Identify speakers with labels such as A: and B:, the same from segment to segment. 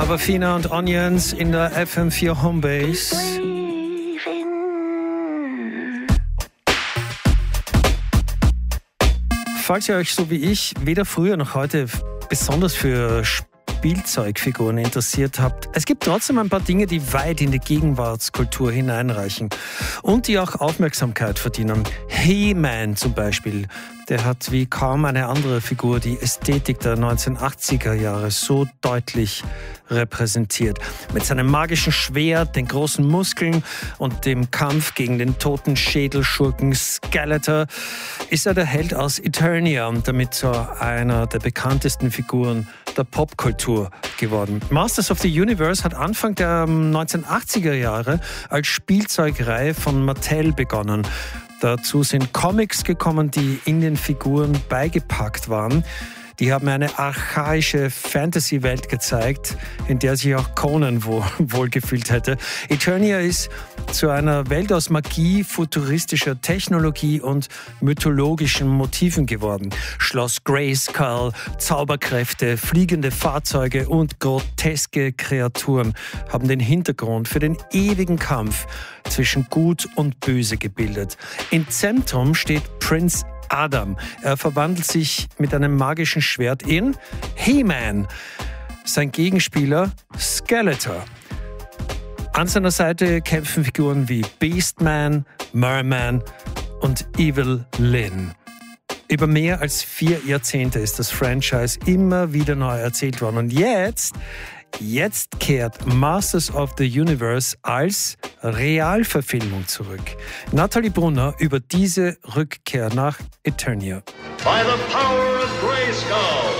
A: Awkwafina und Onions in der FM4 Homebase. Falls ihr euch so wie ich weder früher noch heute besonders für Spielzeugfiguren interessiert habt, es gibt trotzdem ein paar Dinge, die weit in die Gegenwartskultur hineinreichen und die auch Aufmerksamkeit verdienen. He-Man zum Beispiel, der hat wie kaum eine andere Figur die Ästhetik der 1980er Jahre so deutlich repräsentiert. Mit seinem magischen Schwert, den großen Muskeln und dem Kampf gegen den toten Schädelschurken Skeletor ist er der Held aus Eternia und damit so einer der bekanntesten Figuren der Popkultur geworden. Masters of the Universe hat Anfang der 1980er Jahre als Spielzeugreihe von Mattel begonnen. Dazu sind Comics gekommen, die in den Figuren beigepackt waren. Die haben eine archaische Fantasy-Welt gezeigt, in der sich auch Conan wohlgefühlt hätte. Eternia ist zu einer Welt aus Magie, futuristischer Technologie und mythologischen Motiven geworden. Schloss Grayskull, Zauberkräfte, fliegende Fahrzeuge und groteske Kreaturen haben den Hintergrund für den ewigen Kampf zwischen Gut und Böse gebildet. Im Zentrum steht Prinz Adam. Er verwandelt sich mit einem magischen Schwert in He-Man. Sein Gegenspieler Skeletor. An seiner Seite kämpfen Figuren wie Beastman, Merman und Evil Lyn. Über mehr als 4 Jahrzehnte ist das Franchise immer wieder neu erzählt worden. Und jetzt kehrt Masters of the Universe als Realverfilmung zurück. Nathalie Brunner über diese Rückkehr nach Eternia.
B: By the power of Grayskull.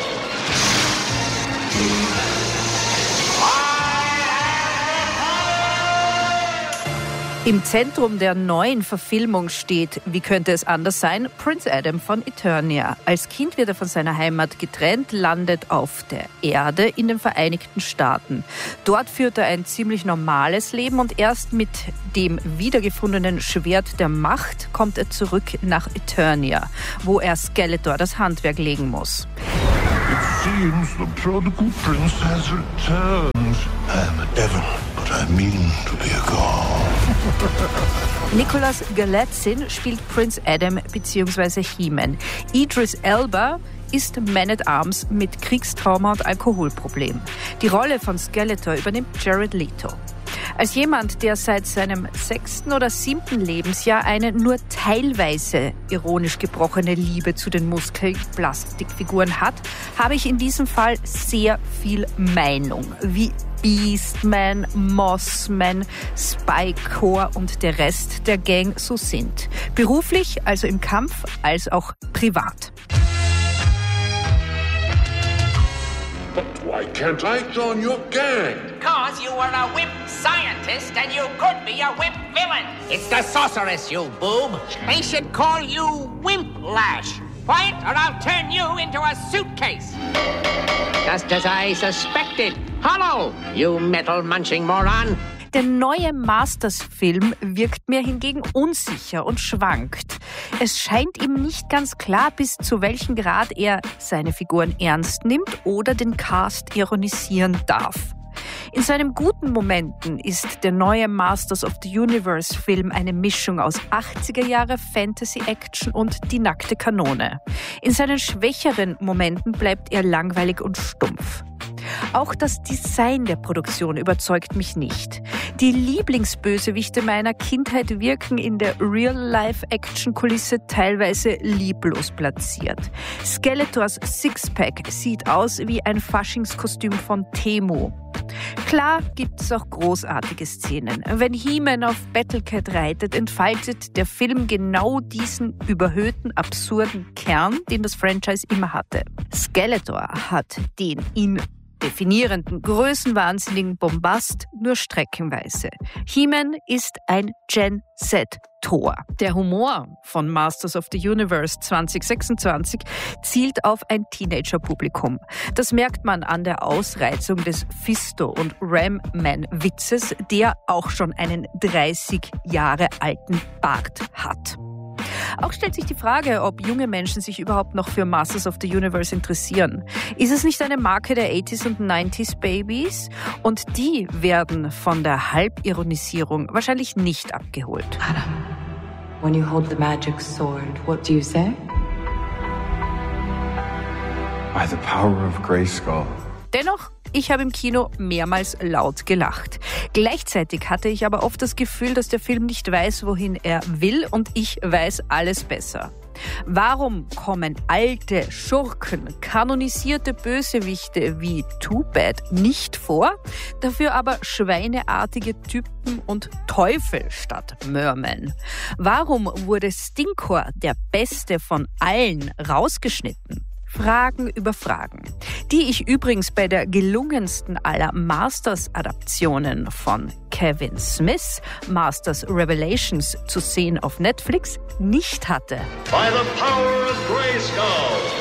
C: Im Zentrum der neuen Verfilmung steht, wie könnte es anders sein, Prinz Adam von Eternia. Als Kind wird er von seiner Heimat getrennt, landet auf der Erde in den Vereinigten Staaten. Dort führt er ein ziemlich normales Leben und erst mit dem wiedergefundenen Schwert der Macht kommt er zurück nach Eternia, wo er Skeletor das Handwerk legen muss.
D: It seems the prodigal prince has returned. I am a devil, but I mean to be a god.
C: Nicholas Galitzine spielt Prinz Adam bzw. He-Man. Idris Elba ist Man-at-Arms mit Kriegstrauma und Alkoholproblem. Die Rolle von Skeletor übernimmt Jared Leto. Als jemand, der seit seinem 6. oder 7. Lebensjahr eine nur teilweise ironisch gebrochene Liebe zu den Muskelplastikfiguren hat, habe ich in diesem Fall sehr viel Meinung, wie Beastman, Mossman, Spycore und der Rest der Gang so sind. Beruflich, also im Kampf, als auch privat.
D: But why can't I join your gang?
E: Because you were a whip scientist and you could be a whip villain. It's the sorceress, you boob. They should call you Wimplash. Quiet, or I'll turn you into a suitcase. Just as I suspected. Hello, you metal-munching moron.
C: Der neue Masters-Film wirkt mir hingegen unsicher und schwankt. Es scheint ihm nicht ganz klar, bis zu welchem Grad er seine Figuren ernst nimmt oder den Cast ironisieren darf. In seinen guten Momenten ist der neue Masters of the Universe-Film eine Mischung aus 80er-Jahre Fantasy-Action und die nackte Kanone. In seinen schwächeren Momenten bleibt er langweilig und stumpf. Auch das Design der Produktion überzeugt mich nicht. Die Lieblingsbösewichte meiner Kindheit wirken in der Real-Life-Action-Kulisse teilweise lieblos platziert. Skeletors Sixpack sieht aus wie ein Faschingskostüm von Temu. Klar gibt es auch großartige Szenen. Wenn He-Man auf Battlecat reitet, entfaltet der Film genau diesen überhöhten, absurden Kern, den das Franchise immer hatte. Skeletor hat den ihn definierenden, größenwahnsinnigen Bombast nur streckenweise. He-Man ist ein Gen-Z-Tor. Der Humor von Masters of the Universe 2026 zielt auf ein Teenager-Publikum. Das merkt man an der Ausreizung des Fisto- und Ram-Man-Witzes, der auch schon einen 30 Jahre alten Bart hat. Auch stellt sich die Frage, ob junge Menschen sich überhaupt noch für Masters of the Universe interessieren. Ist es nicht eine Marke der 80s und 90s Babys? Und die werden von der Halbironisierung wahrscheinlich nicht abgeholt.
F: Adam, when you hold the magic sword, what do you say?
G: By the power of Grayskull.
C: Dennoch, ich habe im Kino mehrmals laut gelacht. Gleichzeitig hatte ich aber oft das Gefühl, dass der Film nicht weiß, wohin er will, und ich weiß alles besser. Warum kommen alte Schurken, kanonisierte Bösewichte wie Too-Bad nicht vor, dafür aber schweineartige Typen und Teufel statt Mermen? Warum wurde Stinkor, der beste von allen, rausgeschnitten? Fragen über Fragen, die ich übrigens bei der gelungensten aller Masters-Adaptionen von Kevin Smith, Masters Revelations, zu sehen auf Netflix, nicht hatte.
B: By the power of Grayskull.